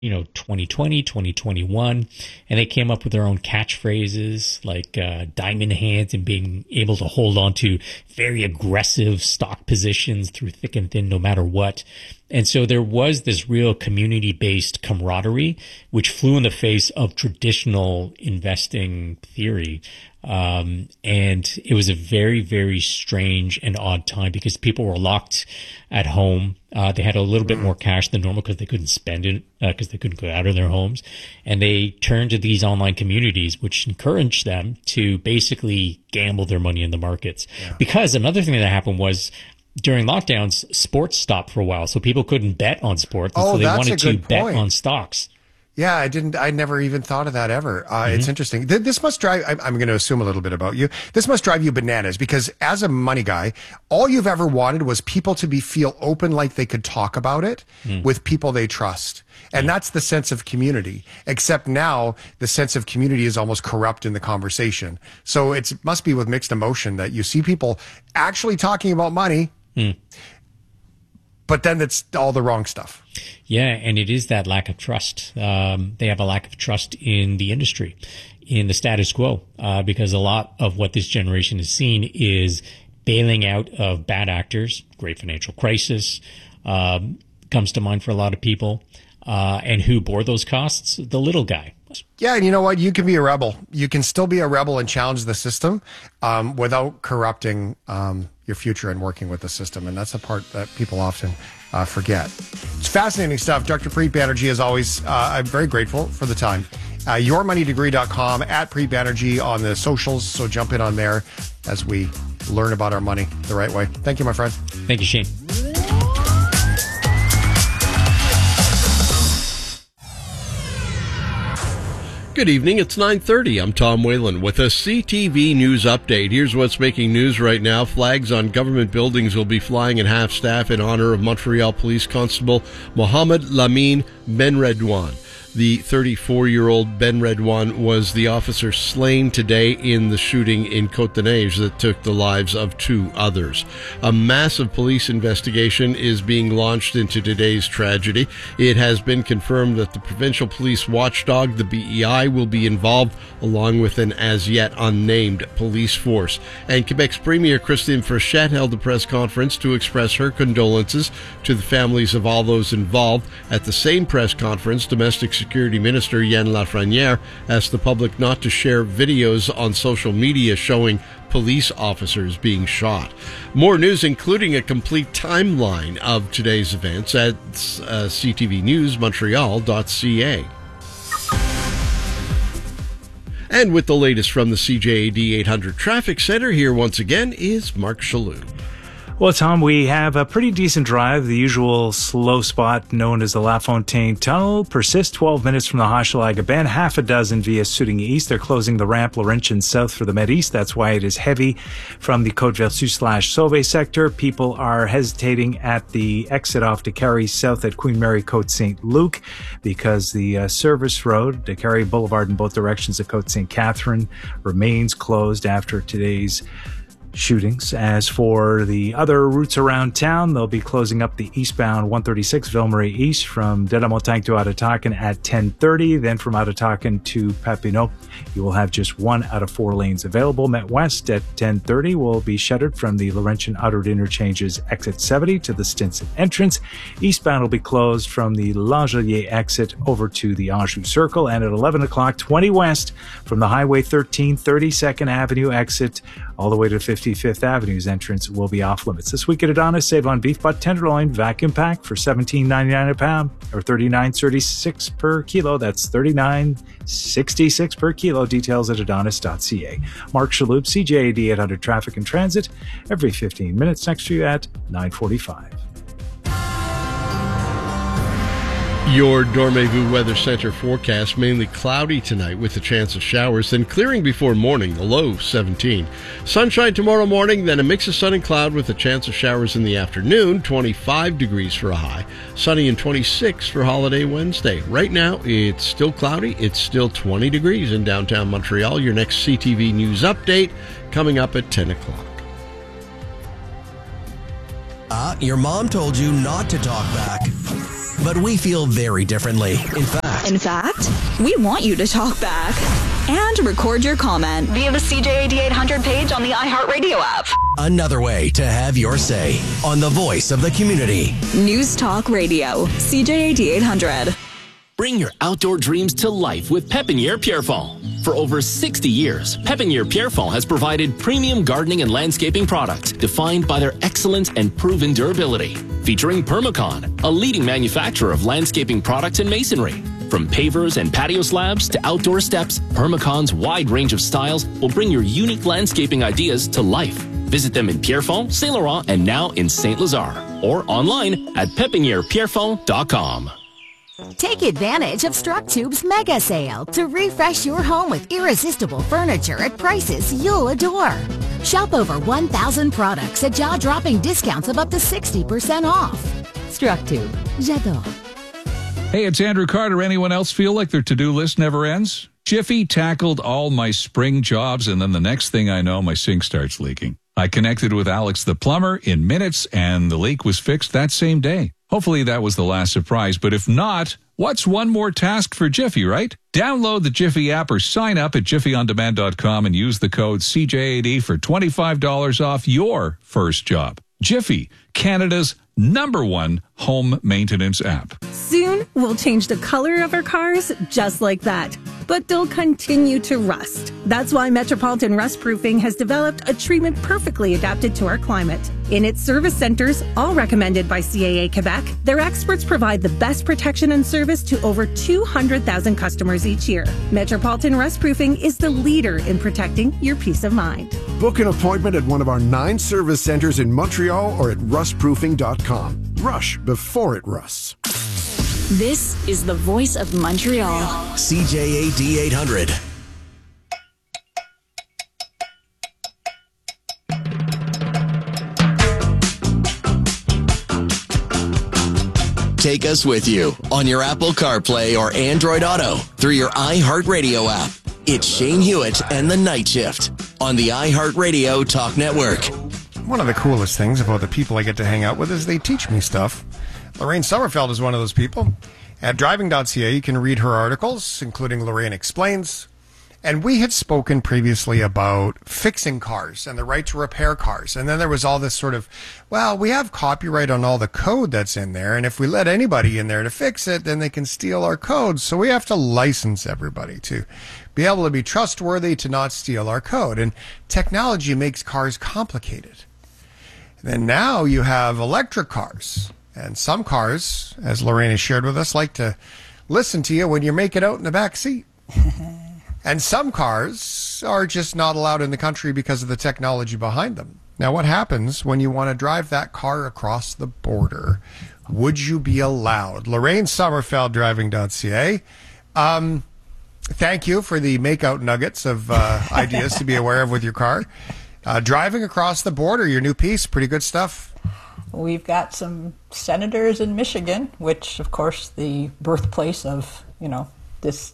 2020, 2021, and they came up with their own catchphrases like diamond hands and being able to hold on to very aggressive stock positions through thick and thin, no matter what. And so there was this real community-based camaraderie, which flew in the face of traditional investing theory. And it was a very, very strange and odd time because people were locked at home. They had a little bit more cash than normal because they couldn't spend it, because they couldn't go out of their homes. And they turned to these online communities, which encouraged them to basically gamble their money in the markets. Yeah. Because another thing that happened was during lockdowns, sports stopped for a while. So people couldn't bet on sports. So they wanted to bet on stocks. Yeah, I never even thought of that ever. It's interesting. This must drive, I'm going to assume a little bit about you. This must drive you bananas because as a money guy, all you've ever wanted was people to feel open, like they could talk about it with people they trust. And that's the sense of community. Except now the sense of community is almost corrupt in the conversation. So it must be with mixed emotion that you see people actually talking about money, but then it's all the wrong stuff. Yeah, and it is that lack of trust. They have a lack of trust in the industry, in the status quo, because a lot of what this generation has seen is bailing out of bad actors. Great financial crisis comes to mind for a lot of people. And who bore those costs? The little guy. Yeah, and you know what? You can be a rebel. You can still be a rebel and challenge the system without corrupting your future and working with the system. And that's the part that people often forget. It's fascinating stuff. Dr. Preet Banerjee, as always, I'm very grateful for the time. YourMoneyDegree.com, at Preet Banerjee on the socials. So jump in on there as we learn about our money the right way. Thank you, my friend. Thank you, Shane. Good evening, it's 9:30. I'm Tom Whalen with a CTV News update. Here's what's making news right now. Flags on government buildings will be flying at half-staff in honor of Montreal Police Constable Mohamed Lamine Benredouane. The 34-year-old Benredouane was the officer slain today in the shooting in Côte-des-Neiges that took the lives of 2 others. A massive police investigation is being launched into today's tragedy. It has been confirmed that the provincial police watchdog, the BEI, will be involved, along with an as-yet unnamed police force. And Quebec's Premier Christine Frechette held a press conference to express her condolences to the families of all those involved. At the same press conference, Domestic Security Minister Yann Lafrenière asked the public not to share videos on social media showing police officers being shot. More news, including a complete timeline of today's events, at ctvnewsmontreal.ca. And with the latest from the CJAD 800 Traffic Center, here once again is Mark Chaloux. Well, Tom, we have a pretty decent drive. The usual slow spot known as the La Fontaine Tunnel persists 12 minutes from the Hochelaga Bend, half a dozen via Sooting East. They're closing the ramp Laurentian South for the Med East. That's why it is heavy from the Côte-Vertu/Sauvé sector. People are hesitating at the exit off Décarie South at Queen Mary Côte St. Luc because the service road, Décarie Boulevard in both directions of Côte St. Catherine, remains closed after today's shootings. As for the other routes around town, they'll be closing up the eastbound 136 Ville-Marie East from De la Montagne to Ottawakan at 10:30. Then from Ottawakan to Papineau, you will have just 1 out of 4 lanes available. Met West at 10:30 will be shuttered from the Laurentian Outer Interchange's exit 70 to the Stinson entrance. Eastbound will be closed from the L'Angelier exit over to the Anjou Circle. And at 11 o'clock, 20 West from the Highway 13 32nd Avenue exit all the way to 55th Avenue's entrance will be off limits. This week at Adonis, save on beef butt tenderloin vacuum pack for $17.99 a pound or $39.36 per kilo. That's $39.66 per kilo. Details at adonis.ca. Mark Chaloux, CJAD 800 Traffic and Transit, every 15 minutes next to you at 9:45. Your Dormez-vous Weather Center forecast: mainly cloudy tonight with a chance of showers, then clearing before morning, the low 17. Sunshine tomorrow morning, then a mix of sun and cloud with a chance of showers in the afternoon, 25 degrees for a high. Sunny and 26 for holiday Wednesday. Right now, it's still cloudy. It's still 20 degrees in downtown Montreal. Your next CTV News update coming up at 10 o'clock. Your mom told you not to talk back. but we feel very differently. In fact, we want you to talk back and record your comment via the CJAD 800 page on the iHeartRadio app. Another way to have your say on the voice of the community. News Talk Radio, CJAD 800. Bring your outdoor dreams to life with Pepiniere Pierrefonds. For over 60 years, Pepiniere Pierrefonds has provided premium gardening and landscaping products defined by their excellence and proven durability. Featuring Permacon, a leading manufacturer of landscaping products and masonry. From pavers and patio slabs to outdoor steps, Permacon's wide range of styles will bring your unique landscaping ideas to life. Visit them in Pierrefonds, Saint Laurent, and now in Saint Lazare, or online at pepinierepierrefonds.com. Take advantage of StrucTube's mega sale to refresh your home with irresistible furniture at prices you'll adore. Shop over 1,000 products at jaw-dropping discounts of up to 60% off. StrucTube. J'adore. Hey, it's Andrew Carter. Anyone else feel like their to-do list never ends? Jiffy tackled all my spring jobs, and then the next thing I know, my sink starts leaking. I connected with Alex the plumber in minutes, and the leak was fixed that same day. Hopefully that was the last surprise, but if not, what's one more task for Jiffy, right? Download the Jiffy app or sign up at jiffyondemand.com and use the code CJAD for $25 off your first job. Jiffy, Canada's #1 home maintenance app. Soon, we'll change the color of our cars just like that, but they'll continue to rust. That's why Metropolitan Rust Proofing has developed a treatment perfectly adapted to our climate. In its service centers, all recommended by CAA Quebec, their experts provide the best protection and service to over 200,000 customers each year. Metropolitan Rust Proofing is the leader in protecting your peace of mind. Book an appointment at one of our 9 service centers in Montreal or at rustproofing.com. Rush before it rusts. This is the voice of Montreal. CJAD 800. Take us with you on your Apple CarPlay or Android Auto through your iHeartRadio app. It's Shane Hewitt and the Night Shift on the iHeartRadio Talk Network. One of the coolest things about the people I get to hang out with is they teach me stuff. Lorraine Sommerfeld is one of those people. At driving.ca, you can read her articles, including Lorraine Explains. And we had spoken previously about fixing cars and the right to repair cars. And then there was all this sort of, well, we have copyright on all the code that's in there. And if we let anybody in there to fix it, then they can steal our code. So we have to license everybody to be able to be trustworthy, to not steal our code. And technology makes cars complicated. And then now you have electric cars. And some cars, as Lorraine has shared with us, like to listen to you when you're making out in the back seat. And some cars are just not allowed in the country because of the technology behind them. Now, what happens when you want to drive that car across the border? Would you be allowed? Lorraine Sommerfeld, driving.ca. Thank you for the make-out nuggets of ideas to be aware of with your car. Driving across the border, your new piece, pretty good stuff. We've got some senators in Michigan, which, of course, the birthplace of, this...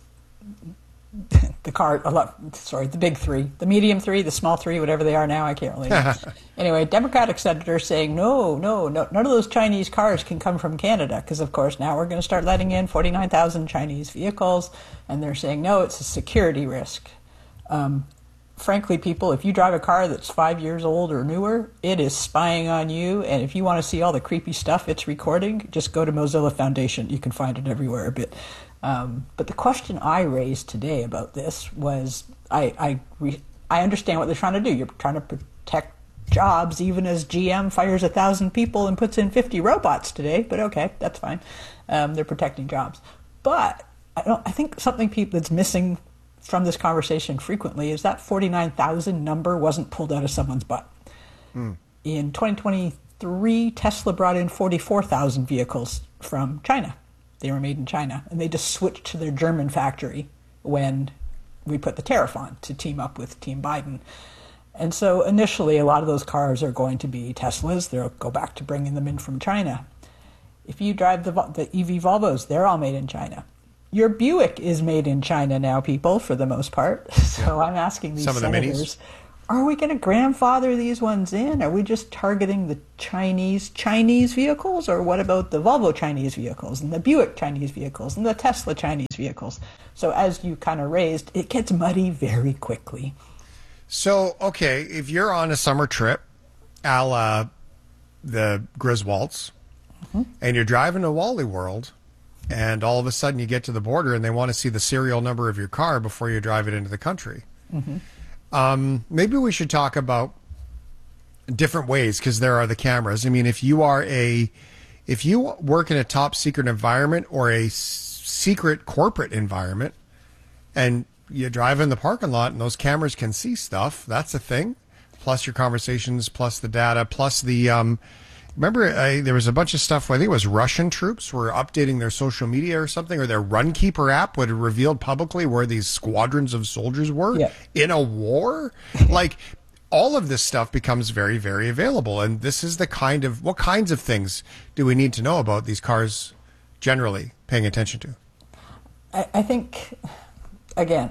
the big three, the medium three, the small three, whatever they are now, I can't really know. Anyway, Democratic senators saying, no, none of those Chinese cars can come from Canada, because, of course, now we're going to start letting in 49,000 Chinese vehicles, and they're saying, no, it's a security risk. Frankly, people, if you drive a car that's 5 years old or newer, it is spying on you, and if you want to see all the creepy stuff it's recording, just go to Mozilla Foundation. You can find it everywhere a bit. But the question I raised today about this was, I understand what they're trying to do. You're trying to protect jobs, even as GM fires 1,000 people and puts in 50 robots today. But okay, that's fine. They're protecting jobs. But I think something that's missing from this conversation frequently is that 49,000 number wasn't pulled out of someone's butt. In 2023, Tesla brought in 44,000 vehicles from China. They were made in China, and they just switched to their German factory when we put the tariff on to team up with Team Biden. And so initially, a lot of those cars are going to be Teslas. They'll go back to bringing them in from China. If you drive the EV Volvos, they're all made in China. Your Buick is made in China now, people, for the most part. So I'm asking these senators, are we going to grandfather these ones in? Are we just targeting the Chinese vehicles? Or what about the Volvo Chinese vehicles and the Buick Chinese vehicles and the Tesla Chinese vehicles? So as you kind of raised, it gets muddy very quickly. So, okay, if you're on a summer trip, a la the Griswolds, and you're driving to Wally World, and all of a sudden you get to the border and they want to see the serial number of your car before you drive it into the country. Maybe we should talk about different ways, because there are the cameras. I mean, if you work in a top secret environment or a secret corporate environment and you drive in the parking lot and those cameras can see stuff, that's a thing. Plus your conversations, plus the data, plus the, remember there was a bunch of stuff, I think it was Russian troops were updating their social media or something, or their Runkeeper app would have revealed publicly where these squadrons of soldiers were in a war. Like, all of this stuff becomes very, very available. And this is what kinds of things do we need to know about these cars generally paying attention to? I think, again,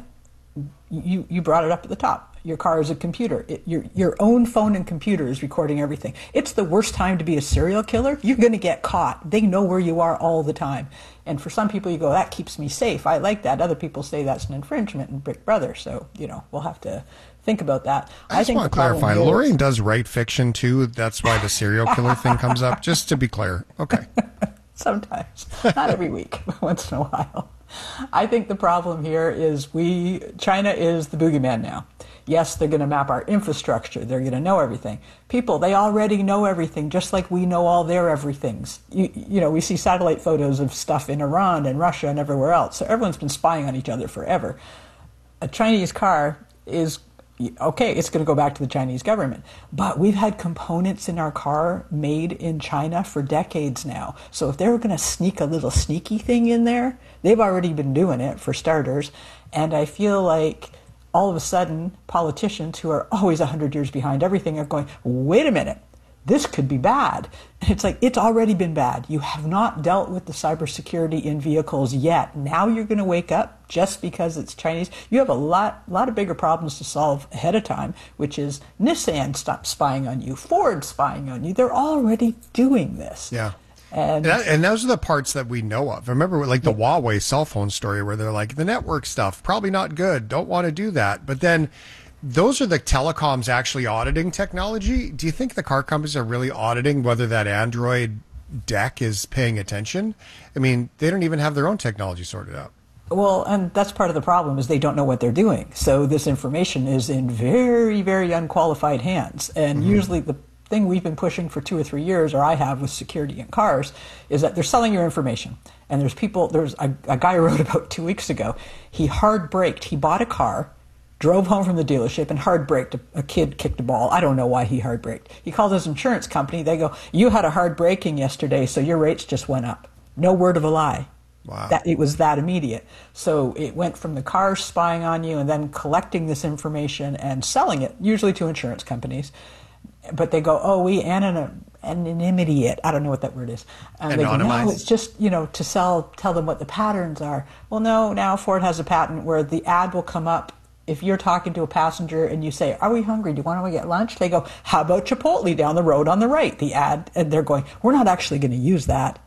you brought it up at the top. Your car is a computer. Your own phone and computer is recording everything. It's the worst time to be a serial killer. You're going to get caught. They know where you are all the time. And for some people, you go, that keeps me safe. I like that. Other people say that's an infringement in Big Brother. So, we'll have to think about that. I just want to clarify. Lorraine does write fiction, too. That's why the serial killer thing comes up, just to be clear. Okay. Sometimes. Not every week, but once in a while. I think the problem here is China is the boogeyman now. Yes, they're going to map our infrastructure. They're going to know everything. People, they already know everything, just like we know all their everythings. We see satellite photos of stuff in Iran and Russia and everywhere else. So everyone's been spying on each other forever. A Chinese car is, okay, it's going to go back to the Chinese government. But we've had components in our car made in China for decades now. So if they're going to sneak a little sneaky thing in there, they've already been doing it, for starters. And I feel like all of a sudden, politicians who are always 100 years behind everything are going, wait a minute, this could be bad. And it's like, it's already been bad. You have not dealt with the cybersecurity in vehicles yet. Now you're going to wake up just because it's Chinese. You have a lot of bigger problems to solve ahead of time, which is Nissan stopped spying on you, Ford spying on you. They're already doing this. Yeah. And those are the parts that we know of. Remember, like the Huawei cell phone story where they're like, the network stuff, probably not good. Don't want to do that. But then those are the telecoms actually auditing technology. Do you think the car companies are really auditing whether that Android deck is paying attention? I mean, they don't even have their own technology sorted out. Well, and that's part of the problem is they don't know what they're doing. So this information is in very, very unqualified hands. And usually the thing we've been pushing for 2 or 3 years, or I have with security in cars, is that they're selling your information. And there's a guy who wrote about 2 weeks ago, he hard braked. He bought a car, drove home from the dealership and hard braked. A kid kicked a ball. I don't know why he hard braked. He called his insurance company. They go, you had a hard braking yesterday, so your rates just went up. No word of a lie. Wow. It was that immediate. So it went from the car spying on you and then collecting this information and selling it, usually to insurance companies. But they go, oh, we anonymity it. I don't know what that word is. They go, no, it's just, to tell them what the patterns are. Well, no, now Ford has a patent where the ad will come up. If you're talking to a passenger and you say, are we hungry? Do you want to get lunch? They go, how about Chipotle down the road on the right? The ad, and they're going, we're not actually going to use that.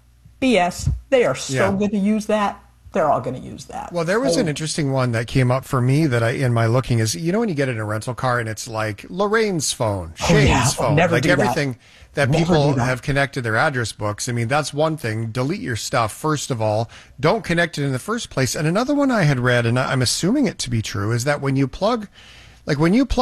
BS. They are so going to use that. They're all going to use that. Well, there was an interesting one that came up for me that in my looking is, when you get in a rental car and it's like Lorraine's phone, Shane's phone, like everything that people have connected their address books. I mean, that's one thing. Delete your stuff, first of all. Don't connect it in the first place. And another one I had read, and I'm assuming it to be true, is that when you plug your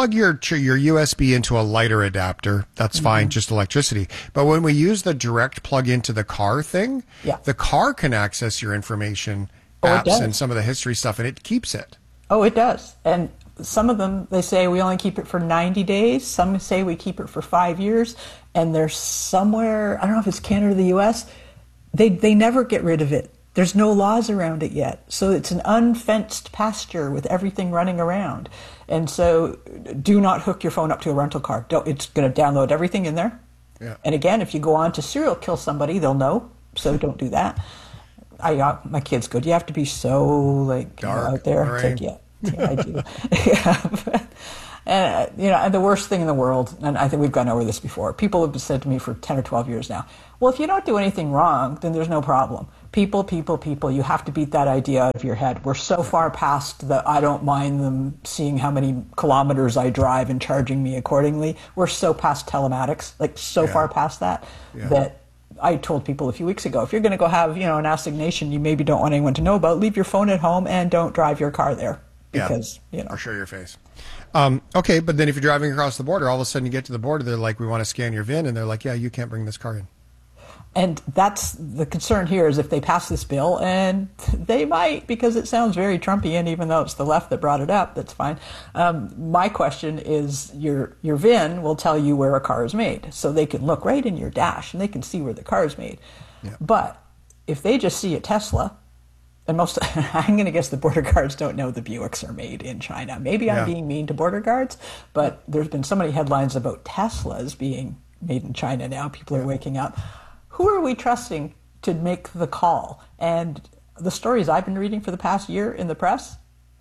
USB into a lighter adapter, that's fine, just electricity. But when we use the direct plug into the car thing, the car can access your information, apps, and some of the history stuff, and it keeps it. Oh, it does. And some of them, they say we only keep it for 90 days. Some say we keep it for 5 years. And there's somewhere, I don't know if it's Canada or the U.S., they never get rid of it. There's no laws around it yet. So it's an unfenced pasture with everything running around. And so do not hook your phone up to a rental car. It's going to download everything in there. Yeah. And again, if you go on to serial kill somebody, they'll know. So don't do that. My kids go, do you have to be so dark out there? right. It's like, yeah, I do. And, and the worst thing in the world, and I think we've gone over this before, people have said to me for 10 or 12 years now, well, if you don't do anything wrong, then there's no problem. People, you have to beat that idea out of your head. We're so far past the I don't mind them seeing how many kilometers I drive and charging me accordingly. We're so past telematics, far past that, that I told people a few weeks ago, if you're going to go have, an assignation you maybe don't want anyone to know about, leave your phone at home and don't drive your car there. Because, Or show your face. Okay, but then if you're driving across the border, all of a sudden you get to the border, they're like, we want to scan your VIN, and they're like, yeah, you can't bring this car in. And that's the concern here is if they pass this bill, and they might, because it sounds very Trumpian, even though it's the left that brought it up, that's fine. My question is your VIN will tell you where a car is made. So they can look right in your dash and they can see where the car is made. Yeah. But if they just see a Tesla, and I'm going to guess the border guards don't know the Buicks are made in China. Maybe I'm being mean to border guards, but there's been so many headlines about Teslas being made in China now. People are waking up. Who are we trusting to make the call? And the stories I've been reading for the past year in the press,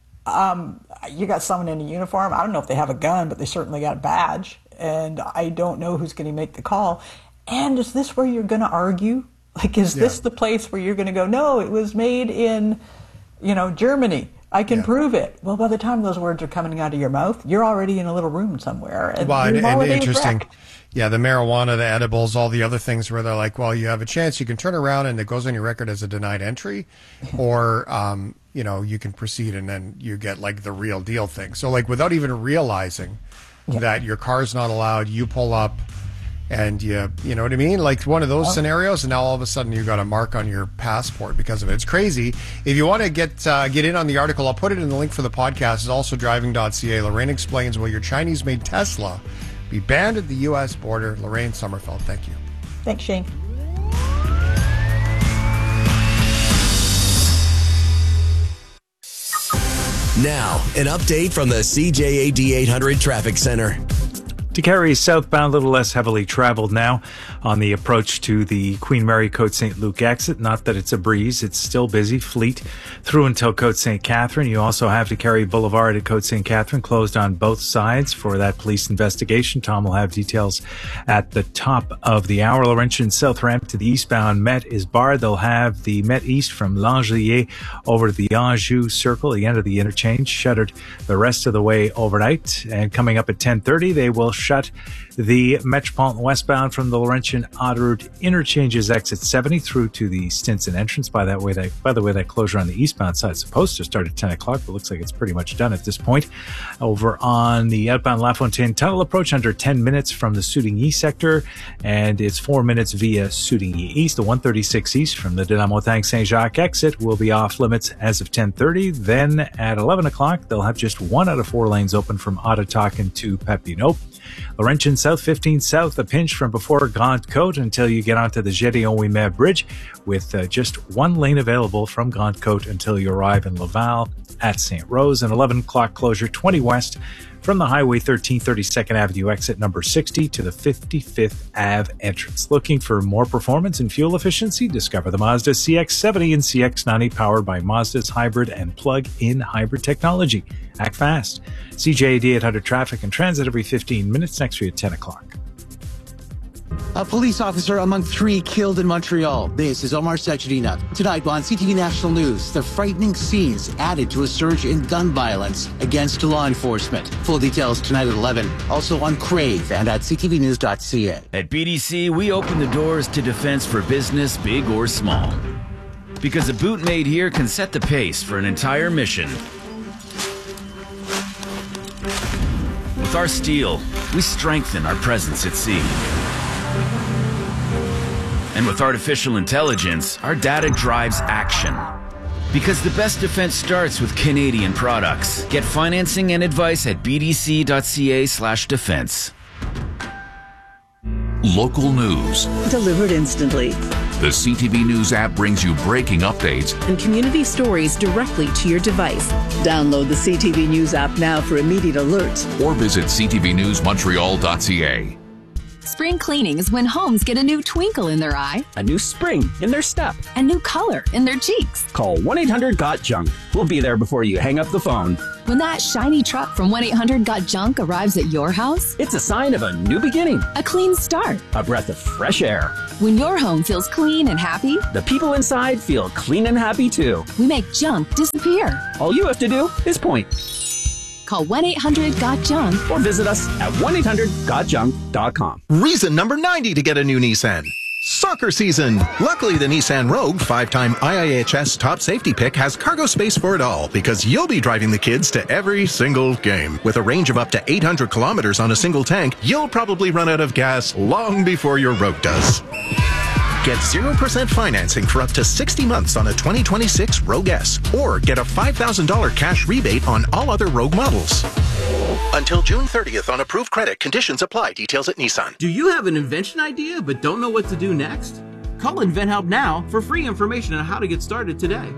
you got someone in a uniform. I don't know if they have a gun, but they certainly got a badge. And I don't know who's going to make the call. And is this where you're going to argue? Is this the place where you're going to go, no, it was made in, Germany. I can prove it. Well, by the time those words are coming out of your mouth, you're already in a little room somewhere. And interesting. Wrecked. Yeah, the marijuana, the edibles, all the other things where they're like, well, you have a chance. You can turn around and it goes on your record as a denied entry, or, you can proceed and then you get the real deal thing. So without even realizing that your car's not allowed, you pull up and you know what I mean? One of those scenarios, and now all of a sudden you got a mark on your passport because of it. It's crazy. If you want to get in on the article, I'll put it in the link for the podcast. It's also driving.ca. Lorraine explains why your Chinese-made Tesla be banned at the U.S. border. Lorraine Sommerfeld, thank you. Thanks, Shane. Now, an update from the CJAD 800 Traffic Center. To carry southbound, a little less heavily traveled now on the approach to the Queen Mary Côte St. Luc exit. Not that it's a breeze. It's still busy. Fleet through until Côte St. Catherine. You also have to carry Boulevard at Côte St. Catherine closed on both sides for that police investigation. Tom will have details at the top of the hour. Laurentian South Ramp to the eastbound Met is barred. They'll have the Met East from L'Angelier over to the Anjou Circle, the end of the interchange, shuttered the rest of the way overnight. And coming up at 10:30, they will shut the Metropolitan westbound from the Laurentian Autoroute interchanges exit 70 through to the Stinson entrance. By the way, that closure on the eastbound side is supposed to start at 10 o'clock, but looks like it's pretty much done at this point. Over on the outbound LaFontaine Tunnel approach, under 10 minutes from the Soudigny sector, and it's 4 minutes via Soudigny East. The 136 East from the Delamotang Saint-Jacques exit will be off limits as of 10:30. Then at 11 o'clock, they'll have just 1 out of 4 lanes open from Ottawakan to Papineau. Laurentian South 15 South, a pinch from before Grande Côte until you get onto the Gédéon-Ouimet Bridge, with just 1 lane available from Grande Côte until you arrive in Laval at St. Rose. And 11 o'clock closure 20 West from the Highway 13 32nd Avenue exit number 60 to the 55th Ave entrance. Looking for more performance and fuel efficiency? Discover the Mazda CX-70 and CX-90 powered by Mazda's hybrid and plug-in hybrid technology. Act fast. CJAD 800 traffic and transit every 15 minutes next for you at 10 o'clock. A police officer among 3 killed in Montreal. This is Omar Sechedina. Tonight on CTV National News, the frightening scenes added to a surge in gun violence against law enforcement. Full details tonight at 11. Also on Crave and at ctvnews.ca. At BDC, we open the doors to defense for business, big or small. Because a boot made here can set the pace for an entire mission. With our steel, we strengthen our presence at sea. And with artificial intelligence, our data drives action. Because the best defense starts with Canadian products. Get financing and advice at bdc.ca/defense. Local news. Delivered instantly. The CTV News app brings you breaking updates and community stories directly to your device. Download the CTV News app now for immediate alerts. Or visit ctvnewsmontreal.ca. Spring cleaning is when homes get a new twinkle in their eye, a new spring in their step, a new color in their cheeks. Call 1-800-GOT-JUNK. We'll be there before you hang up the phone. When that shiny truck from 1-800-GOT-JUNK arrives at your house, it's a sign of a new beginning, a clean start, a breath of fresh air. When your home feels clean and happy, the people inside feel clean and happy too. We make junk disappear. All you have to do is point. Call 1-800-GOT-JUNK or visit us at 1-800-GOT-JUNK.com. Reason number 90 to get a new Nissan. Soccer season. Luckily, the Nissan Rogue, 5-time IIHS top safety pick, has cargo space for it all because you'll be driving the kids to every single game. With a range of up to 800 kilometers on a single tank, you'll probably run out of gas long before your Rogue does. Get 0% financing for up to 60 months on a 2026 Rogue S, or get a $5,000 cash rebate on all other Rogue models. Until June 30th on approved credit. Conditions apply. Details at Nissan. Do you have an invention idea but don't know what to do next? Call InventHelp now for free information on how to get started today.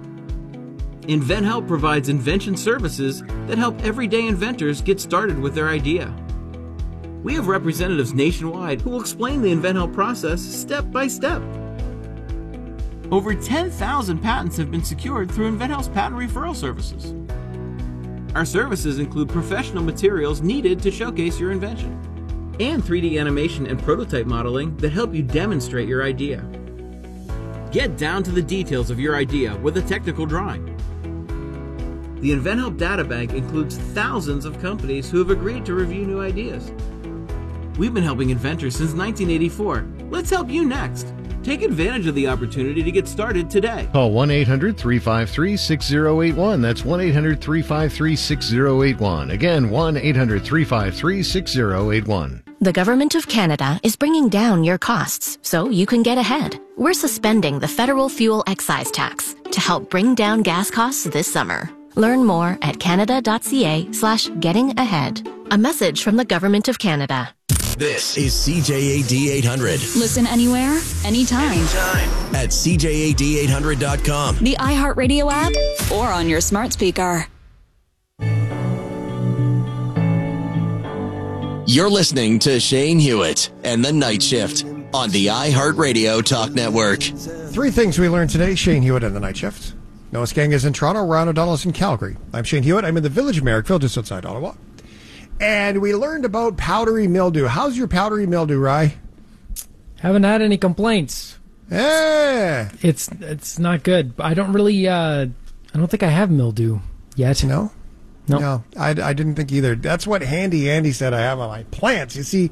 InventHelp provides invention services that help everyday inventors get started with their idea. We have representatives nationwide who will explain the InventHelp process step by step. Over 10,000 patents have been secured through InventHelp's patent referral services. Our services include professional materials needed to showcase your invention, and 3D animation and prototype modeling that help you demonstrate your idea. Get down to the details of your idea with a technical drawing. The InventHelp Databank includes thousands of companies who have agreed to review new ideas. We've been helping inventors since 1984. Let's help you next. Take advantage of the opportunity to get started today. Call 1-800-353-6081. That's 1-800-353-6081. Again, 1-800-353-6081. The Government of Canada is bringing down your costs so you can get ahead. We're suspending the federal fuel excise tax to help bring down gas costs this summer. Learn more at canada.ca/gettingahead. A message from the Government of Canada. This is CJAD 800. Listen anywhere, anytime. At CJAD800.com. The iHeartRadio app, or on your smart speaker. You're listening to Shane Hewitt and the Night Shift on the iHeartRadio Talk Network. 3 things we learned today. Shane Hewitt and the Night Shift. Noah Skang is in Toronto. Ron O'Donnell is in Calgary. I'm Shane Hewitt. I'm in the Village of Merrickville, just outside Ottawa. And we learned about powdery mildew. How's your powdery mildew, Rye? Haven't had any complaints. Yeah. It's not good. I don't really, I don't think I have mildew yet. No? No. No, I didn't think either. That's what Handy Andy said I have on my plants. You see,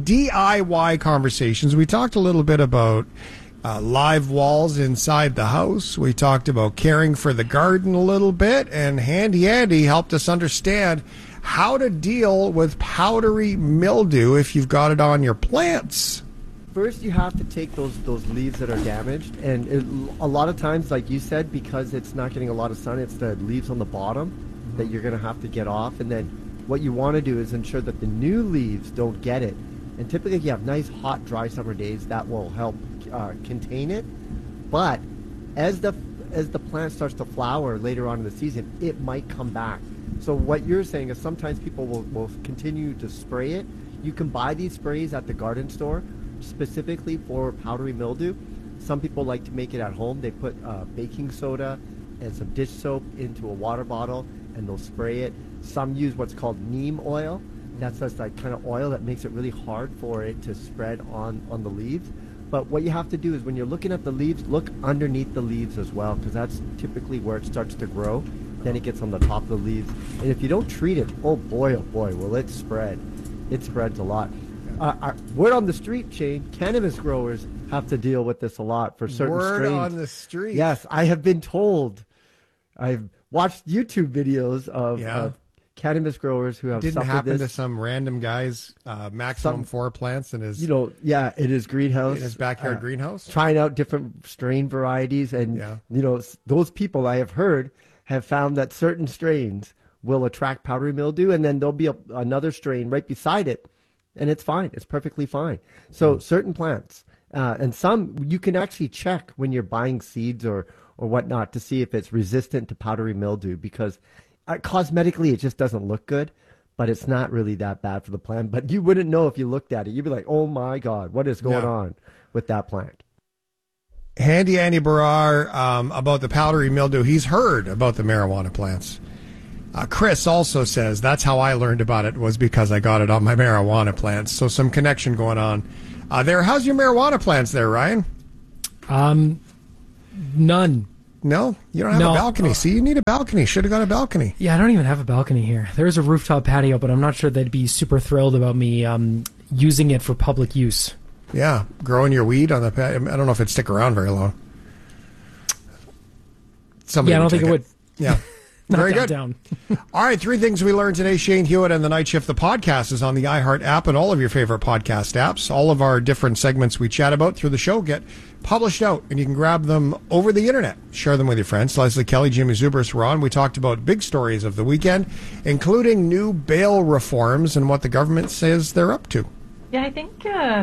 DIY conversations. We talked a little bit about live walls inside the house. We talked about caring for the garden a little bit. And Handy Andy helped us understand how to deal with powdery mildew if you've got it on your plants. First, you have to take those leaves that are damaged, and a lot of times, like you said, because it's not getting a lot of sun, it's the leaves on the bottom that you're going to have to get off. And then what you want to do is ensure that the new leaves don't get it. And typically, if you have nice, hot, dry summer days, that will help contain it. But as the plant starts to flower later on in the season, it might come back. So what you're saying is sometimes people will continue to spray it. You can buy these sprays at the garden store specifically for powdery mildew. Some people like to make it at home. They put baking soda and some dish soap into a water bottle and they'll spray it. Some use what's called neem oil. That's just that kind of oil that makes it really hard for it to spread on the leaves. But what you have to do is when you're looking at the leaves, look underneath the leaves as well, because that's typically where it starts to grow. Then it gets on the top of the leaves. And if you don't treat it, oh boy, will it spread. It spreads a lot. Word on the street, Shane, cannabis growers have to deal with this a lot for certain strains. Word on the street. Yes, I have been told. I've watched YouTube videos of cannabis growers who have Didn't suffered happen this. to some random guy's maximum 4 plants in his in his greenhouse, in his backyard greenhouse, trying out different strain varieties, and those people I have heard have found that certain strains will attract powdery mildew, and then there'll be another strain right beside it, and it's fine. It's perfectly fine. So certain plants, and some you can actually check when you're buying seeds or whatnot to see if it's resistant to powdery mildew, because cosmetically it just doesn't look good. but it's not really that bad for the plant. But you wouldn't know if you looked at it. You'd be like, oh my God, what is going on with that plant? Handy Andy Barrar about the powdery mildew. He's heard about the marijuana plants. Chris also says, that's how I learned about it, was because I got it on my marijuana plants. So some connection going on there. How's your marijuana plants there, Ryan? None. No? You don't have a balcony. See, you need a balcony. Should have got a balcony. Yeah, I don't even have a balcony here. There's a rooftop patio, but I'm not sure they'd be super thrilled about me using it for public use. Yeah, growing your weed on the patio. I don't know if it'd stick around very long. I don't think it would. Yeah. Very good. Down. All right, 3 things we learned today. Shane Hewitt and the Night Shift. The podcast is on the iHeart app and all of your favorite podcast apps. All of our different segments we chat about through the show get published out, and you can grab them over the internet. Share them with your friends. Leslie Kelly, Jimmy Zubers were on. We talked about big stories of the weekend, including new bail reforms and what the government says they're up to. Yeah, I think,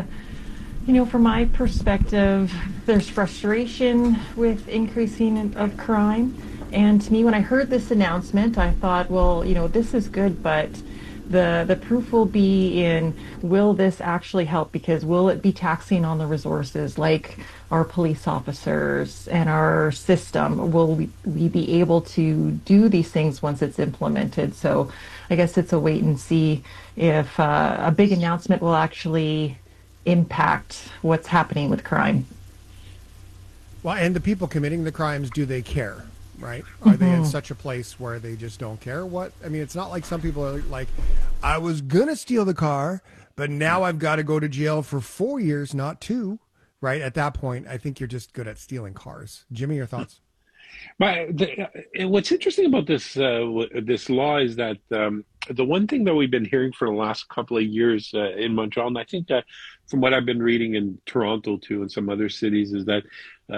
from my perspective, there's frustration with increasing of crime. And to me, when I heard this announcement, I thought, well, this is good, but the proof will be in, will this actually help? Because will it be taxing on the resources like our police officers and our system? Will we be able to do these things once it's implemented? So I guess it's a wait and see if a big announcement will actually impact what's happening with crime. Well, and the people committing the crimes, do they care? Right? Are they in such a place where they just don't care? It's not like some people are like, I was going to steal the car, but now I've got to go to jail for 4 years, not 2. Right? At that point, I think you're just good at stealing cars. Jimmy, your thoughts? What's interesting about this law is that the one thing that we've been hearing for the last couple of years in Montreal, and I think that from what I've been reading in Toronto too and some other cities, is that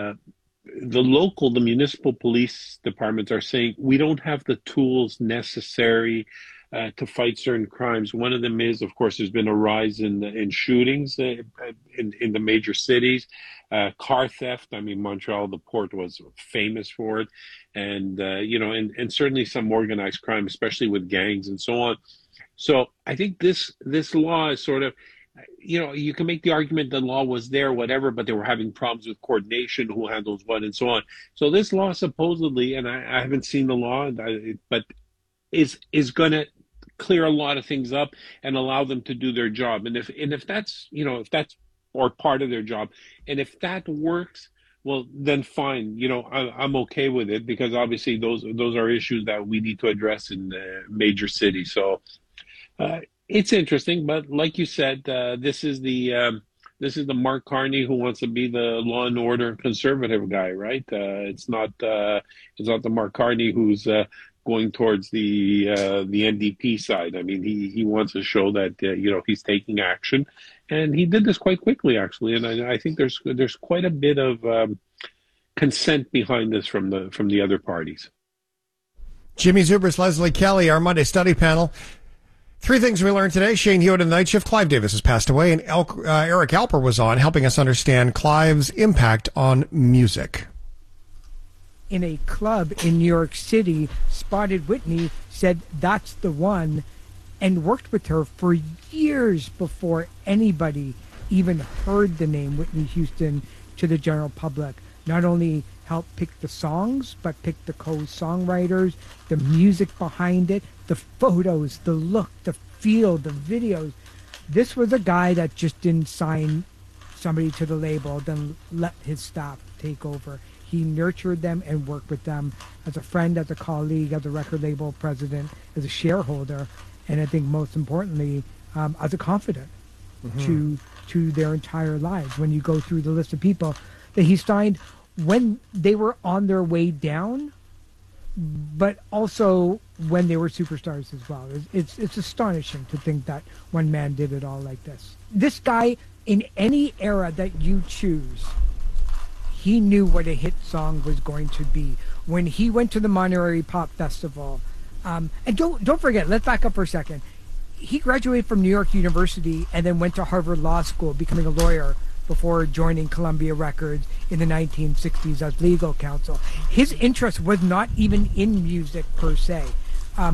the municipal police departments are saying we don't have the tools necessary to fight certain crimes. One of them is, of course, there's been a rise in shootings in the major cities, car theft. I mean, Montreal, the port was famous for it, and and certainly some organized crime, especially with gangs and so on. So I think this law is sort of, you can make the argument the law was there, whatever, but they were having problems with coordination, who handles what, and so on. So this law supposedly, and I haven't seen the law, but is going to clear a lot of things up and allow them to do their job. And if that's or part of their job, and if that works, well, then fine. I'm okay with it, because obviously those are issues that we need to address in major cities. So. It's interesting, but like you said, this is the Mark Carney who wants to be the law and order conservative guy, right? It's not the Mark Carney who's going towards the NDP side. I mean, he wants to show that he's taking action, and he did this quite quickly, actually. And I think there's quite a bit of consent behind this from the other parties. Jimmy Zubers, Leslie Kelly, our Monday study panel. 3 things we learned today. Shane Hewitt and the Night Shift. Clive Davis has passed away, and Eric Alper was on, helping us understand Clive's impact on music. In a club in New York City, spotted Whitney, said that's the one, and worked with her for years before anybody even heard the name Whitney Houston to the general public. Not only helped pick the songs, but pick the co-songwriters, the music behind it, the photos, the look, the feel, the videos. This was a guy that just didn't sign somebody to the label, then let his staff take over. He nurtured them and worked with them as a friend, as a colleague, as a record label president, as a shareholder, and I think most importantly, as a confidant to their entire lives. When you go through the list of people that he signed when they were on their way down, but also when they were superstars as well. It's astonishing to think that one man did it all like this. This guy, in any era that you choose, he knew what a hit song was going to be. When he went to the Monterey Pop Festival, and don't forget, let's back up for a second. He graduated from New York University and then went to Harvard Law School, becoming a lawyer before joining Columbia Records in the 1960s as legal counsel. His interest was not even in music per se.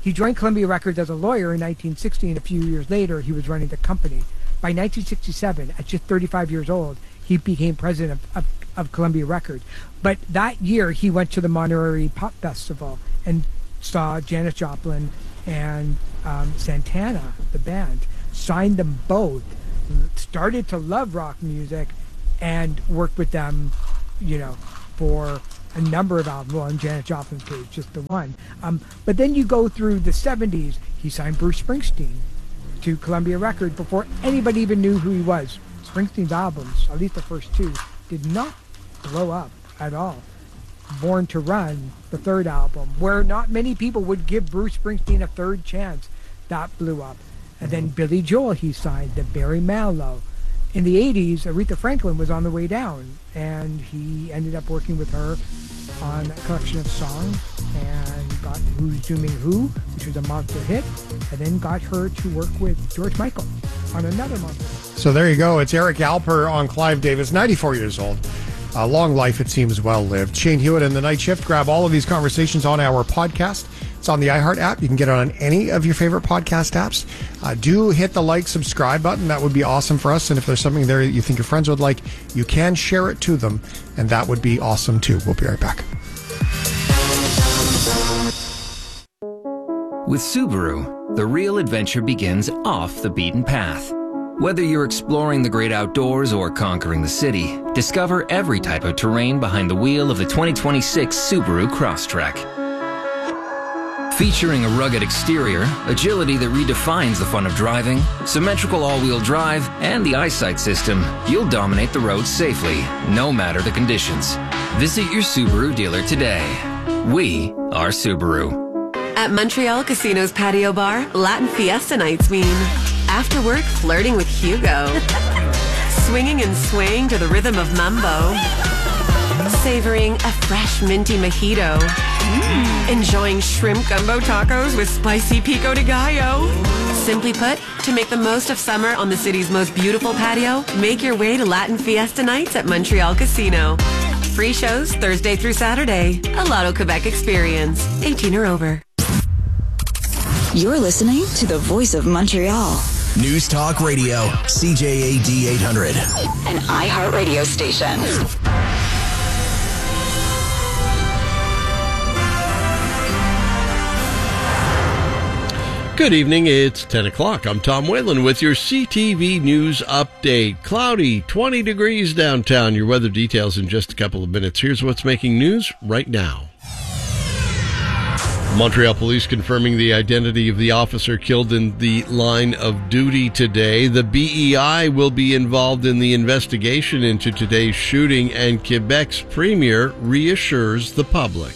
He joined Columbia Records as a lawyer in 1960, and a few years later, he was running the company. By 1967, at just 35 years old, he became president of Columbia Records. But that year, he went to the Monterey Pop Festival and saw Janis Joplin and Santana, the band, signed them both, started to love rock music, and worked with them, for a number of albums. Well, in Janis Joplin's case, just the one. But then you go through the 70s, he signed Bruce Springsteen to Columbia Records before anybody even knew who he was. Springsteen's albums, at least the first two, did not blow up at all. Born to Run, the third album, where not many people would give Bruce Springsteen a third chance, that blew up. And then Billy Joel he signed, the Barry Manilow. In the 80s, Aretha Franklin was on the way down, and he ended up working with her on a collection of songs and got Who's Dooming Who, which was a monster hit, and then got her to work with George Michael on another monster hit. So there you go. It's Eric Alper on Clive Davis, 94 years old. Long life, it seems, well-lived. Shane Hewitt and The Night Shift. Grab all of these conversations on our podcast. It's on the iHeart app. You can get it on any of your favorite podcast apps. Do hit the like, subscribe button. That would be awesome for us. And if there's something there that you think your friends would like, you can share it to them, and that would be awesome too. We'll be right back. With Subaru, the real adventure begins off the beaten path. Whether you're exploring the great outdoors or conquering the city, discover every type of terrain behind the wheel of the 2026 Subaru Crosstrek. Featuring a rugged exterior, agility that redefines the fun of driving, symmetrical all-wheel drive, and the eyesight system, you'll dominate the roads safely, no matter the conditions. Visit your Subaru dealer today. We are Subaru. At Montreal Casino's patio bar, Latin Fiesta nights mean after work flirting with Hugo, swinging and swaying to the rhythm of mambo, savoring a fresh minty mojito, enjoying shrimp gumbo tacos with spicy pico de gallo. Simply put, to make the most of summer on the city's most beautiful patio, make your way to Latin Fiesta nights at Montreal Casino. Free shows Thursday through Saturday. A Lotto Quebec experience. 18 or over. You're listening to the Voice of Montreal. News Talk Radio, CJAD 800. An iHeart radio station. Good evening, it's 10 o'clock. I'm Tom Whalen with your CTV News Update. Cloudy, 20 degrees downtown. Your weather details in just a couple of minutes. Here's what's making news right now. Montreal police confirming the identity of the officer killed in the line of duty today. The BEI will be involved in the investigation into today's shooting, and Quebec's premier reassures the public.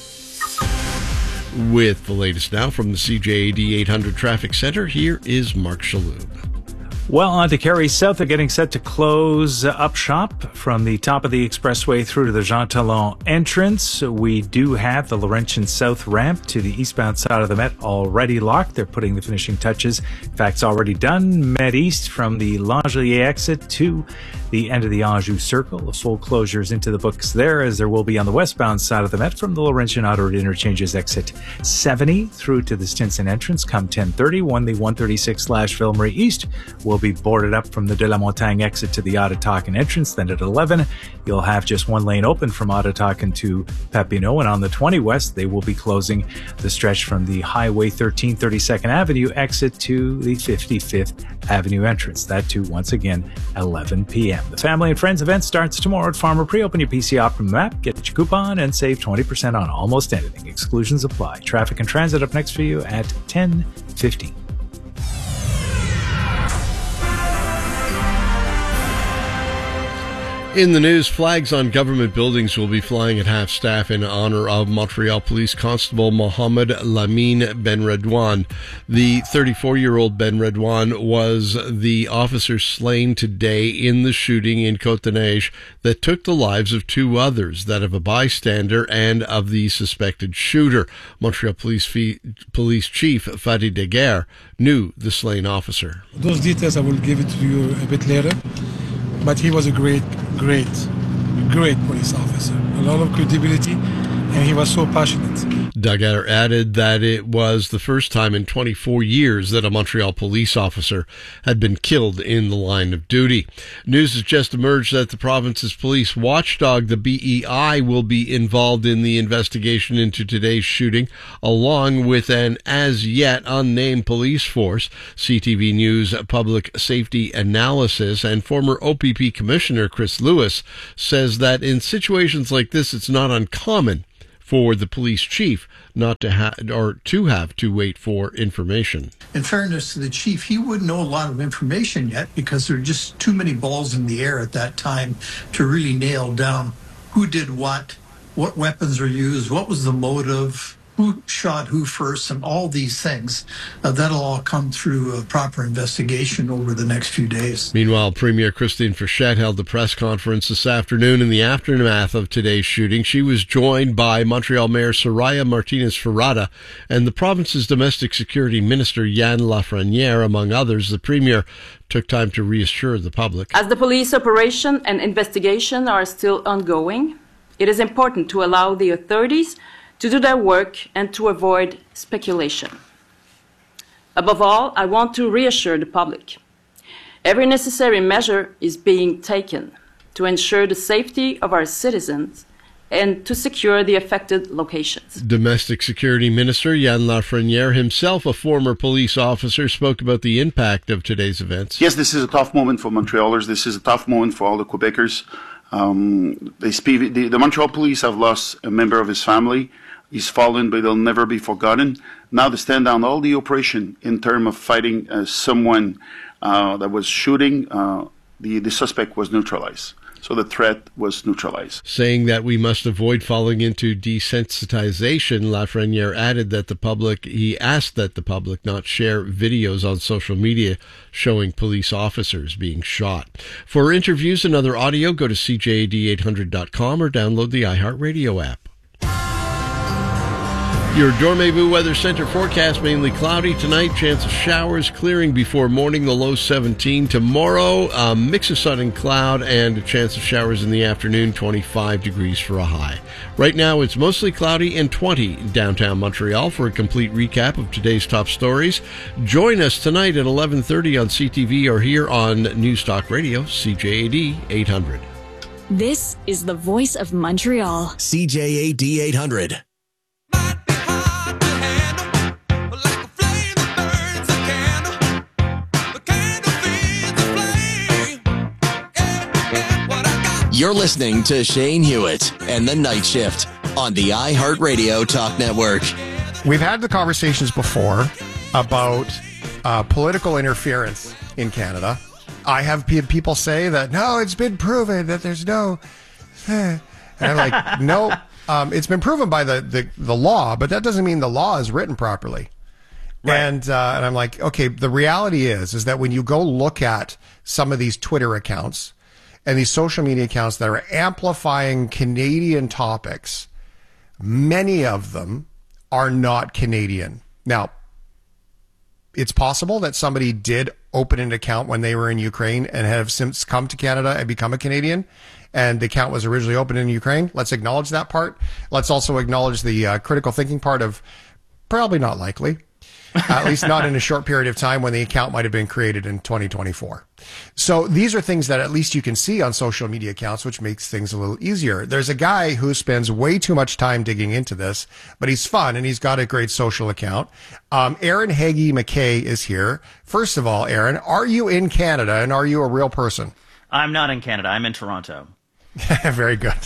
With the latest now from the CJAD 800 Traffic Center, here is Mark Shalhoub. Well, on to Carrie South, they're getting set to close up shop from the top of the expressway through to the Jean Talon entrance. We do have the Laurentian South ramp to the eastbound side of the Met already locked. They're putting the finishing touches. In fact, it's already done. Met East from the Langelier exit to the end of the Anjou Circle. The full closures into the books there, as there will be on the westbound side of the Met from the Laurentian Outer Interchanges exit 70 through to the Stinson entrance come 10:30. When the 136/Ville-Marie East will be boarded up from the De La Montagne exit to the Ottatakan entrance. Then at 11, you'll have just one lane open from Ottatakan to Papineau. And on the 20 West, they will be closing the stretch from the Highway 13 32nd Avenue exit to the 55th Avenue entrance. That too, once again, 11 p.m. The Family and Friends event starts tomorrow at Farmer Pre. Open your PC Optimum app, get your coupon, and save 20% on almost anything. Exclusions apply. Traffic and Transit up next for you at 10:15. In the news, flags on government buildings will be flying at half-staff in honor of Montreal Police Constable Mohamed Lamine Benredouane. The 34-year-old Benredouane was the officer slain today in the shooting in Côte-des-Neiges that took the lives of two others, that of a bystander and of the suspected shooter. Montreal Police Chief Fadi Deguerre knew the slain officer. Those details I will give it to you a bit later. But he was a great police officer. A lot of credibility, and he was so passionate. Daguerre added that it was the first time in 24 years that a Montreal police officer had been killed in the line of duty. News has just emerged that the province's police watchdog, the BEI, will be involved in the investigation into today's shooting, along with an as-yet unnamed police force. CTV News Public Safety Analysis and former OPP Commissioner Chris Lewis says that in situations like this, it's not uncommon for the police chief not to have to wait for information. In fairness to the chief, he wouldn't know a lot of information yet because there are just too many balls in the air at that time to really nail down who did what weapons were used, what was the motive, who shot who first, and all these things. That'll all come through a proper investigation over the next few days. Meanwhile, Premier Christine Frechette held a press conference this afternoon in the aftermath of today's shooting. She was joined by Montreal Mayor Soraya Martinez-Ferrada and the province's domestic security minister, Yann Lafrenière, among others. The Premier took time to reassure the public. As the police operation and investigation are still ongoing, it is important to allow the authorities to do their work and to avoid speculation. Above all, I want to reassure the public. Every necessary measure is being taken to ensure the safety of our citizens and to secure the affected locations. Domestic Security Minister Yann Lafrenière, himself a former police officer, spoke about the impact of today's events. Yes, this is a tough moment for Montrealers. This is a tough moment for all the Quebecers. The Montreal police have lost a member of his family. He's fallen, but he'll never be forgotten. Now to stand down all the operation in terms of fighting someone that was shooting, the suspect was neutralized. So the threat was neutralized. Saying that we must avoid falling into desensitization, Lafrenière added that he asked that the public not share videos on social media showing police officers being shot. For interviews and other audio, go to CJAD800.com or download the iHeartRadio app. Your Dormez-vous Weather Center forecast: mainly cloudy tonight, chance of showers clearing before morning, the low 17. Tomorrow, a mix of sun and cloud and a chance of showers in the afternoon, 25 degrees for a high. Right now, it's mostly cloudy and 20 in downtown Montreal. For a complete recap of today's top stories, join us tonight at 11:30 on CTV or here on Newstalk Radio, CJAD 800. This is the voice of Montreal. CJAD 800. You're listening to Shane Hewitt and the Night Shift on the iHeartRadio Talk Network. We've had the conversations before about political interference in Canada. I have people say that, no, it's been proven that there's no... And I'm like, no, it's been proven by the law, but that doesn't mean the law is written properly. Right. And I'm like, okay, the reality is that when you go look at some of these Twitter accounts and these social media accounts that are amplifying Canadian topics, many of them are not Canadian. Now, it's possible that somebody did open an account when they were in Ukraine and have since come to Canada and become a Canadian, and the account was originally opened in Ukraine. Let's acknowledge that part. Let's also acknowledge the critical thinking part of probably not likely. At least not in a short period of time when the account might have been created in 2024. So these are things that at least you can see on social media accounts, which makes things a little easier. There's a guy who spends way too much time digging into this, but he's fun and he's got a great social account. Aaron Hagee McKay is here. First of all, Aaron, are you in Canada and are you a real person? I'm not in Canada. I'm in Toronto. Very good.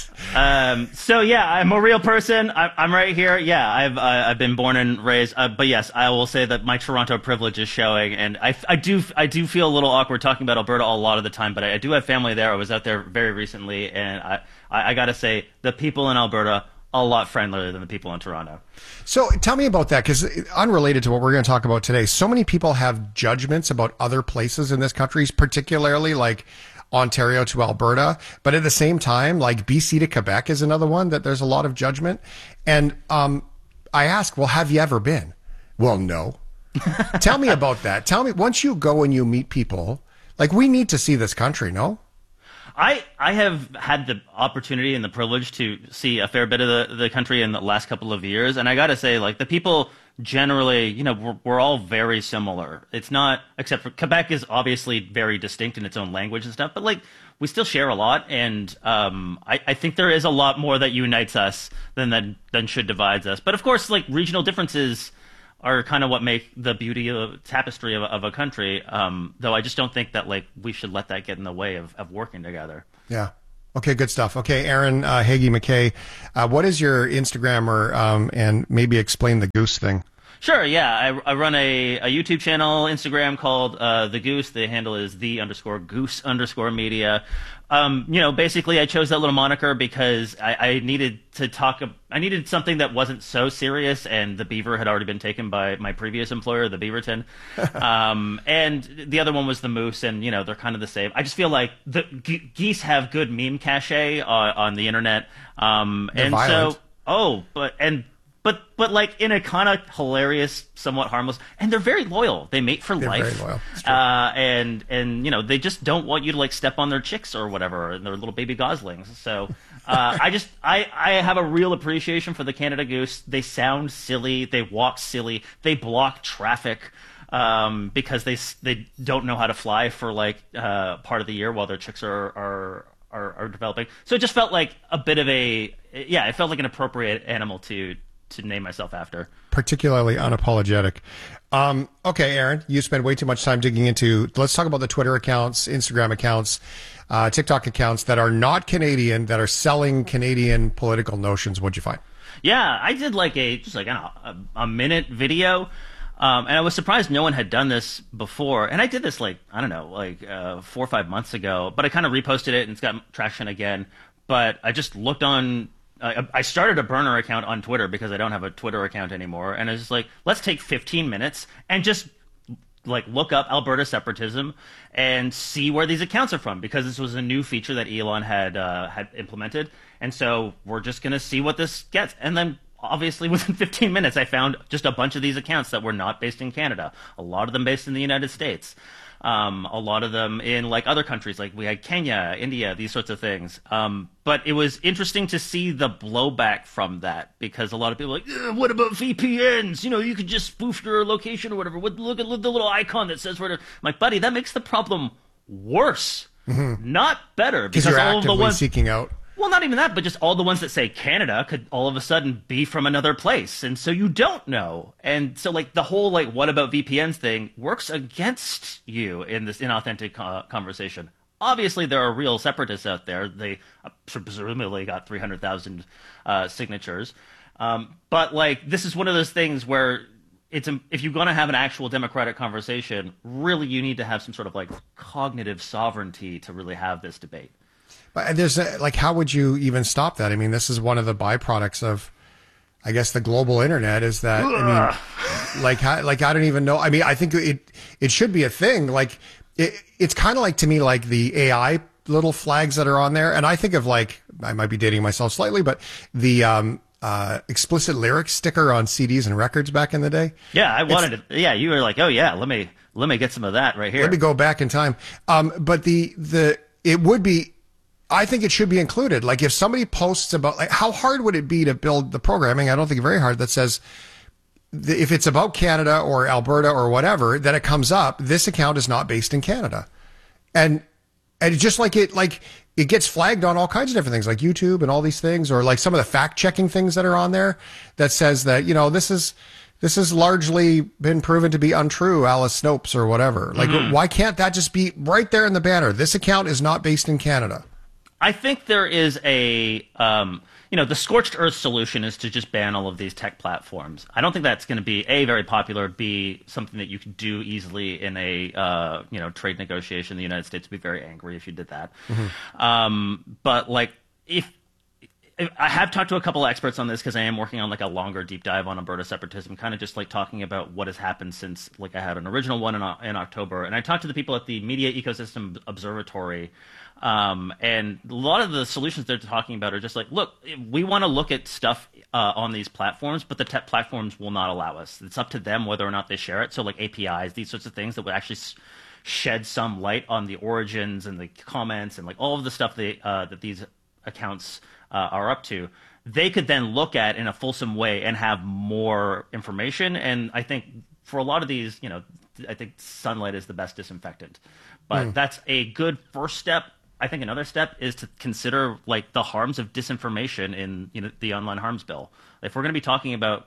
So yeah, I'm a real person. I'm right here. Yeah, I've been born and raised. But yes, I will say that my Toronto privilege is showing, and I do feel a little awkward talking about Alberta a lot of the time. But I do have family there. I was out there very recently, and I gotta say the people in Alberta a lot friendlier than the people in Toronto. So tell me about that, because unrelated to what we're going to talk about today, so many people have judgments about other places in this country, particularly like Ontario to Alberta, but at the same time, like BC to Quebec is another one that there's a lot of judgment. And I ask, well, have you ever been? Well, no. Tell me about that. Tell me, once you go and you meet people, like, we need to see this country, no? I have had the opportunity and the privilege to see a fair bit of the country in the last couple of years, and I got to say, like, the people generally, you know, we're all very similar. It's not, except for Quebec is obviously very distinct in its own language and stuff, but like we still share a lot, and I think there is a lot more that unites us than should divides us. But of course, like, regional differences are kind of what make the beauty of tapestry of a country. Though I just don't think that, like, we should let that get in the way of working together. Yeah. Okay, good stuff. Okay, Aaron Hagee McKay, what is your Instagram and maybe explain the Goose thing? Sure, yeah. I run a YouTube channel, Instagram, called The Goose. The handle is _Goose_media. You know, basically I chose that little moniker because I needed to I needed something that wasn't so serious, and the beaver had already been taken by my previous employer, the Beaverton. And the other one was the moose, and, you know, they're kind of the same. I just feel like the geese have good meme cachet on the internet. And violent. But like in a kind of hilarious, somewhat harmless, and they're very loyal. They mate for life. Very loyal. And you know, they just don't want you to like step on their chicks or whatever, and their little baby goslings. So I have a real appreciation for the Canada goose. They sound silly. They walk silly. They block traffic because they don't know how to fly for like part of the year while their chicks are developing. So it just felt like a bit of it felt like an appropriate animal to name myself after. Particularly unapologetic. Okay, Aaron, you spend way too much time digging into, let's talk about the Twitter accounts, Instagram accounts, TikTok accounts that are not Canadian, that are selling Canadian political notions. What'd you find? Yeah, I did like a minute video. And I was surprised no one had done this before. And I did this 4 or 5 months ago, but I kind of reposted it and it's got traction again. But I just looked on, I started a burner account on Twitter because I don't have a Twitter account anymore. And I was just like, let's take 15 minutes and just like look up Alberta separatism and see where these accounts are from, because this was a new feature that Elon had implemented. And so we're just going to see what this gets. And then obviously within 15 minutes, I found just a bunch of these accounts that were not based in Canada, a lot of them based in the United States. A lot of them in like other countries, like we had Kenya, India, these sorts of things. But it was interesting to see the blowback from that, because a lot of people are like, what about VPNs? You know, you could just spoof your location or whatever. Look at the little icon that says where to. I'm like, buddy, that makes the problem worse, not better. Because you're all actively of the ones seeking out. Well, not even that, but just all the ones that say Canada could all of a sudden be from another place. And so you don't know. And so like the whole like what about VPNs thing works against you in this inauthentic conversation. Obviously, there are real separatists out there. They presumably got 300,000 signatures. But like this is one of those things where if you're going to have an actual democratic conversation, really you need to have some sort of like cognitive sovereignty to really have this debate. But there's how would you even stop that? I mean, this is one of the byproducts of, I guess, the global internet is that, I don't even know. I mean, I think it should be a thing. Like it's kind of like, to me, like the AI little flags that are on there. And I think of like, I might be dating myself slightly, but the, explicit lyrics sticker on CDs and records back in the day. Yeah. I wanted it. Yeah. You were like, oh yeah, let me get some of that right here. Let me go back in time. But it would be, I think it should be included. Like if somebody posts about, like, how hard would it be to build the programming? I don't think very hard, that says if it's about Canada or Alberta or whatever, that it comes up, this account is not based in Canada. And just like it gets flagged on all kinds of different things like YouTube and all these things, or like some of the fact checking things that are on there that says that, you know, this has largely been proven to be untrue, Alice Snopes or whatever. Like, why can't that just be right there in the banner? This account is not based in Canada. I think there is the scorched earth solution is to just ban all of these tech platforms. I don't think that's going to be A, very popular, B, something that you can do easily in a trade negotiation. The United States would be very angry if you did that. But like if I have talked to a couple of experts on this, because I am working on like a longer deep dive on Alberta separatism, kind of just like talking about what has happened since, like, I had an original one in October, and I talked to the people at the Media Ecosystem Observatory. And a lot of the solutions they're talking about are just like, look, we want to look at stuff on these platforms, but the tech platforms will not allow us. It's up to them whether or not they share it. So like APIs, these sorts of things that would actually shed some light on the origins and the comments and like all of the stuff that these accounts are up to, they could then look at in a fulsome way and have more information. And I think for a lot of these, I think sunlight is the best disinfectant. But that's a good first step. I think another step is to consider like the harms of disinformation in the online harms bill. If we're going to be talking about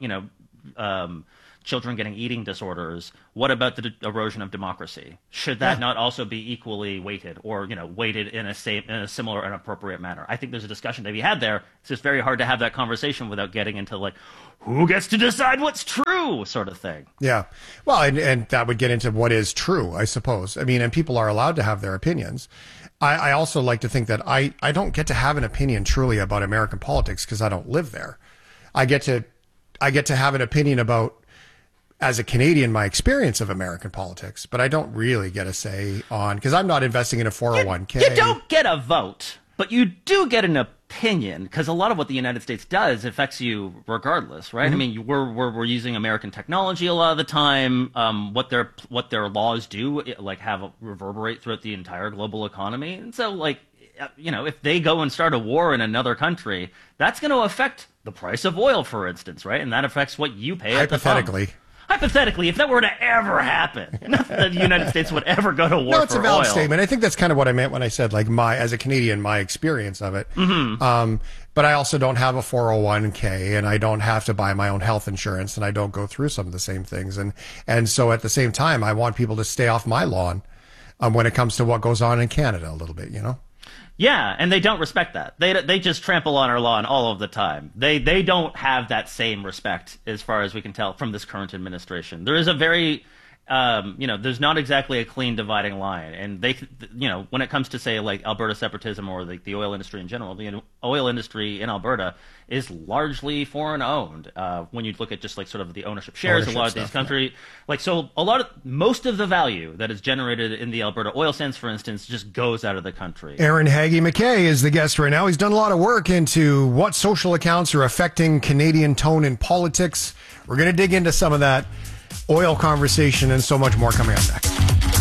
children getting eating disorders, what about the erosion of democracy? Should that not also be equally weighted, or weighted in a similar and appropriate manner? I think there's a discussion to be had there. It's just very hard to have that conversation without getting into like who gets to decide what's true sort of thing. Yeah, well, and that would get into what is true, I suppose. I mean, and people are allowed to have their opinions. I also like to think that I don't get to have an opinion truly about American politics because I don't live there. I get to have an opinion about, as a Canadian, my experience of American politics, but I don't really get a say on, because I'm not investing in a 401k. You don't get a vote, but you do get an opinion, because a lot of what the United States does affects you regardless, right? I mean, we're using American technology a lot of the time. What their laws do, reverberate throughout the entire global economy, and so if they go and start a war in another country, that's going to affect the price of oil, for instance, right? And that affects what you pay at the pump. Hypothetically, if that were to ever happen, not that the United States would ever go to war for oil. No, it's a valid statement. I think that's kind of what I meant when I said, as a Canadian, my experience of it. But I also don't have a 401k, and I don't have to buy my own health insurance, and I don't go through some of the same things. And so at the same time, I want people to stay off my lawn when it comes to what goes on in Canada a little bit, Yeah, and they don't respect that. They just trample on our lawn all of the time. They don't have that same respect, as far as we can tell, from this current administration. There is a very, there's not exactly a clean dividing line. And they, when it comes to, say, like Alberta separatism or the oil industry in general, the oil industry in Alberta is largely foreign owned. When you look at just sort of the ownership shares, a lot of these countries, most of the value that is generated in the Alberta oil sands, for instance, just goes out of the country. Aaron Hagee McKay is the guest right now. He's done a lot of work into what social accounts are affecting Canadian tone in politics. We're going to dig into some of that oil conversation and so much more coming up next.